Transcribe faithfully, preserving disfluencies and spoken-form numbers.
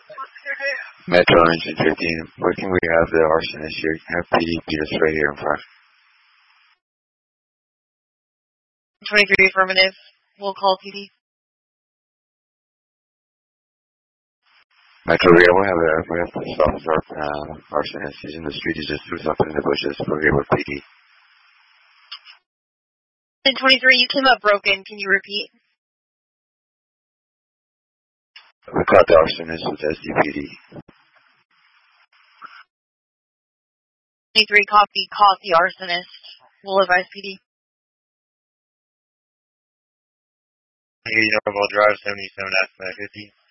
Metro Engine fifteen, where can we have the arsonist here? Have P D beat us right here in front. twenty-three affirmative. We'll call P D. Metro, we will have a, we have to stop our uh, arsonist. He's in the street, he just threw something in the bushes. We're here with P D. In twenty-three, you came up broken. Can you repeat? We caught the arsonist with S D P D. twenty-three, copy, caught the arsonist. We'll advise P D. Normal Drive, seventy-seven F fifty.